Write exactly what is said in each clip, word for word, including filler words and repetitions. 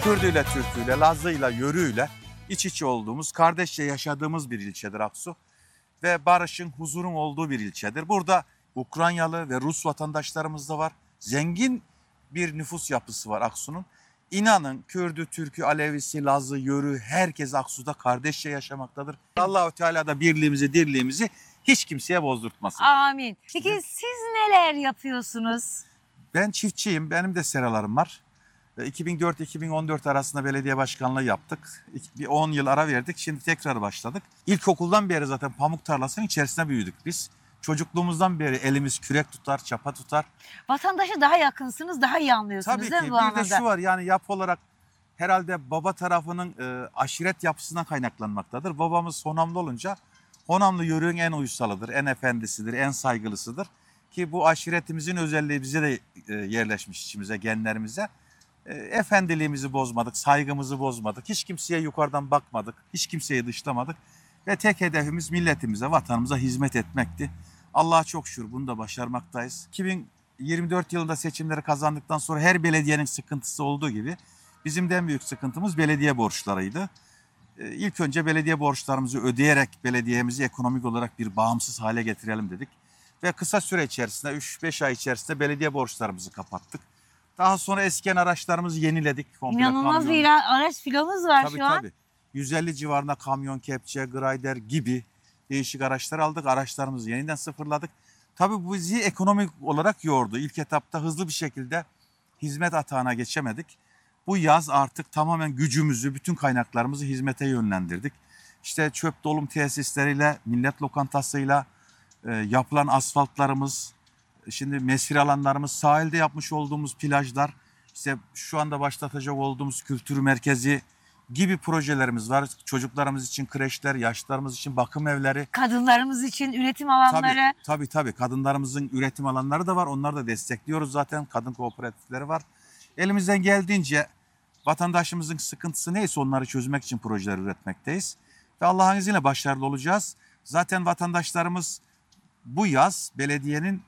Kürdüyle, Türküyle, Lazlıyla, Yörüyle iç içe olduğumuz, kardeşçe yaşadığımız bir ilçedir Aksu. Ve barışın, huzurun olduğu bir ilçedir. Burada Ukraynalı ve Rus vatandaşlarımız da var. Zengin bir nüfus yapısı var Aksu'nun. İnanın Kürdü, Türkü, Alevisi, Lazı, Yörü herkes Aksu'da kardeşçe yaşamaktadır. Allah-u Teala da birliğimizi, dirliğimizi hiç kimseye bozdurtmasın. Amin. Peki siz neler yapıyorsunuz? Ben çiftçiyim, benim de seralarım var. iki bin dört iki bin on dört arasında belediye başkanlığı yaptık. Bir on yıl ara verdik, şimdi tekrar başladık. İlkokuldan beri zaten pamuk tarlasının içerisinde büyüdük biz. Çocukluğumuzdan beri elimiz kürek tutar, çapa tutar. Vatandaşa daha yakınsınız, daha iyi anlıyorsunuz Tabii değil ki mi bu bir anlamda? de şu var, yani yapı olarak herhalde baba tarafının e, aşiret yapısından kaynaklanmaktadır. Babamız Honamlı olunca Honamlı Yörüğün en uysalıdır, en efendisidir, en saygılısıdır. Ki bu aşiretimizin özelliği bize de e, yerleşmiş içimize, genlerimize. E, efendiliğimizi bozmadık, saygımızı bozmadık, hiç kimseye yukarıdan bakmadık, hiç kimseyi dışlamadık. Ve tek hedefimiz milletimize, vatanımıza hizmet etmekti. Allah'a çok şükür bunu da başarmaktayız. iki bin yirmi dört yılında seçimleri kazandıktan sonra her belediyenin sıkıntısı olduğu gibi bizim de en büyük sıkıntımız belediye borçlarıydı. Ee, ilk önce belediye borçlarımızı ödeyerek belediyemizi ekonomik olarak bir bağımsız hale getirelim dedik. Ve kısa süre içerisinde üç beş ay içerisinde belediye borçlarımızı kapattık. Daha sonra eskiyen araçlarımızı yeniledik. Komple İnanılmaz kamyon. bir araç filomuz var Tabii şu an. tabii. yüz elli civarında kamyon, kepçe, grider gibi değişik araçlar aldık. Araçlarımızı yeniden sıfırladık. Tabii bu bizi ekonomik olarak yordu. İlk etapta hızlı bir şekilde hizmet atağına geçemedik. Bu yaz artık tamamen gücümüzü, bütün kaynaklarımızı hizmete yönlendirdik. İşte çöp dolum tesisleriyle, millet lokantasıyla e, yapılan asfaltlarımız, şimdi mesire alanlarımız, sahilde yapmış olduğumuz plajlar, işte şu anda başlatacak olduğumuz kültür merkezi gibi projelerimiz var. Çocuklarımız için kreşler, yaşlılarımız için bakım evleri. Kadınlarımız için üretim alanları. Tabii tabii. tabii. Kadınlarımızın üretim alanları da var. Onları da destekliyoruz zaten. Kadın kooperatifleri var. Elimizden geldiğince vatandaşımızın sıkıntısı neyse onları çözmek için projeler üretmekteyiz. Ve Allah'ın izniyle başarılı olacağız. Zaten vatandaşlarımız bu yaz belediyenin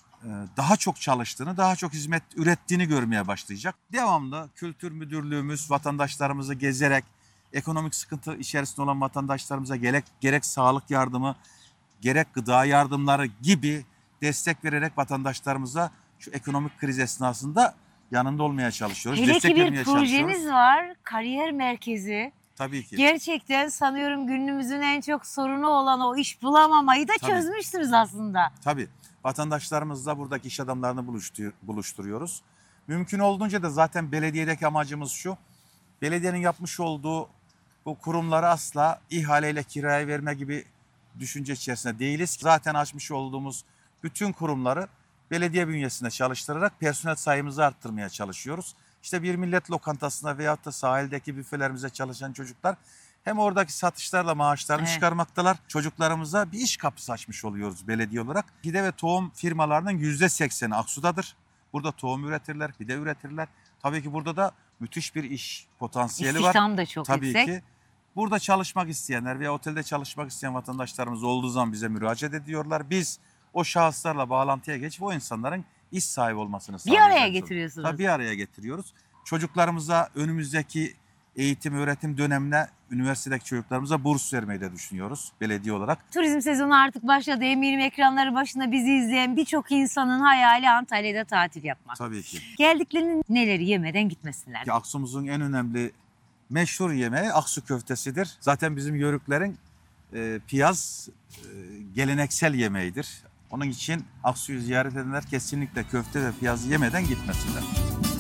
daha çok çalıştığını, daha çok hizmet ürettiğini görmeye başlayacak. Devamlı kültür müdürlüğümüz vatandaşlarımızı gezerek ekonomik sıkıntı içerisinde olan vatandaşlarımıza gerek, gerek sağlık yardımı, gerek gıda yardımları gibi destek vererek vatandaşlarımıza şu ekonomik kriz esnasında yanında olmaya çalışıyoruz. Hele destek ki bir vermeye projeniz var, kariyer merkezi. Tabii ki. Gerçekten sanıyorum günümüzün en çok sorunu olan o iş bulamamayı da Tabii. çözmüşsünüz aslında. Tabii. Vatandaşlarımızla buradaki iş adamlarını buluşturuyoruz. Mümkün olduğunca da zaten belediyedeki amacımız şu. Belediyenin yapmış olduğu bu kurumları asla ihaleyle kiraya verme gibi düşünce içerisinde değiliz. Zaten açmış olduğumuz bütün kurumları belediye bünyesinde çalıştırarak personel sayımızı arttırmaya çalışıyoruz. İşte bir millet lokantasına veyahut da sahildeki büfelerimize çalışan çocuklar hem oradaki satışlarla maaşlarını Evet. çıkarmaktalar. Çocuklarımıza bir iş kapısı açmış oluyoruz belediye olarak. Pide ve tohum firmalarının yüzde sekseni Aksu'dadır. Burada tohum üretirler, pide üretirler. Tabii ki burada da müthiş bir iş potansiyeli var. İstihdam da çok Tabii yüksek. ki. Burada çalışmak isteyenler veya otelde çalışmak isteyen vatandaşlarımız olduğu zaman bize müracaat ediyorlar. Biz o şahıslarla bağlantıya geçip o insanların iş sahibi olmasını Bir sağlayacağız. araya getiriyorsunuz. Tabii bir araya getiriyoruz. Çocuklarımıza önümüzdeki eğitim öğretim dönemine üniversitedeki çocuklarımıza burs vermeyi de düşünüyoruz belediye olarak. Turizm sezonu artık başladı. Eminim ekranları başında bizi izleyen birçok insanın hayali Antalya'da tatil yapmak. Tabii ki. Geldiklerinde neleri yemeden gitmesinler. Ki Aksumuzun en önemli meşhur yemeği Aksu köftesidir. Zaten bizim Yörüklerin e, piyaz e, geleneksel yemeğidir. Onun için Aksu'yu ziyaret edenler kesinlikle köfte ve piyazı yemeden gitmesinler.